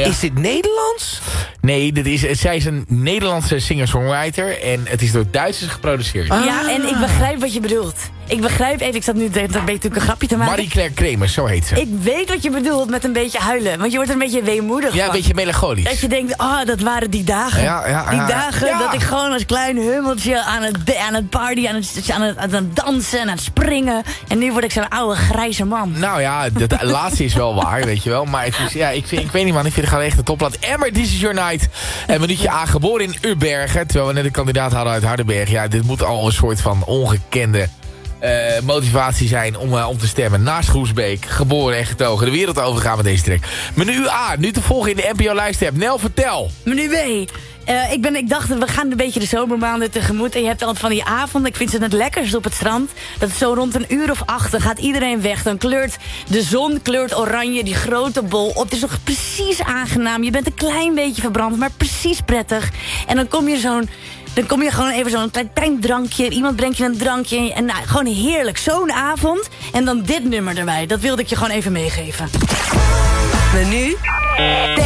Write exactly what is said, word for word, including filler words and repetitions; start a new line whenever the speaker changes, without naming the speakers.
Is dit Nederlands? Nee, dit is, zij is een Nederlandse singer-songwriter. En het is door Duitsers geproduceerd.
Ah. Ja, en ik begrijp wat je bedoelt. Ik begrijp even, ik zat nu een beetje natuurlijk een grapje te maken.
Marie-Claire Kremers, zo heet ze.
Ik weet wat je bedoelt met een beetje huilen. Want je wordt een beetje weemoedig
Ja,
van.
een beetje melancholisch.
Dat je denkt, oh, dat waren die dagen.
Ja, ja,
die
ja,
dagen
ja.
dat ik gewoon als klein hummeltje aan het, aan het party, aan het, aan, het, aan het dansen, aan het springen. En nu word ik zo'n oude grijze man.
Nou ja, dat laatste is wel waar, weet je wel. Maar het is, ja, ik, vind, ik weet niet man, ik vind het gewoon echt een topplaat. Emmer, This Is Your Night. En minuutje A, geboren in Ubbergen. Terwijl we net een kandidaat hadden uit Hardenberg. Ja, dit moet al een soort van ongekende uh, motivatie zijn om, uh, om te stemmen. Naast Groesbeek, geboren en getogen. De wereld overgaan met deze track. Menu A, nu te volgen in de N P O Lijst-app. Nel, vertel.
Menu B. Uh, ik, ben, ik dacht, we gaan een beetje de zomermaanden tegemoet. En je hebt altijd van die avonden, ik vind ze het lekkerst op het strand. Dat is zo rond een uur of acht, dan gaat iedereen weg. Dan kleurt de zon kleurt oranje, die grote bol op. Het is toch precies aangenaam. Je bent een klein beetje verbrand, maar precies prettig. En dan kom je zo'n... Dan kom je gewoon even zo'n klein, klein drankje. Iemand brengt je een drankje. En nou, gewoon heerlijk. Zo'n avond. En dan dit nummer erbij. Dat wilde ik je gewoon even meegeven.
Menu B.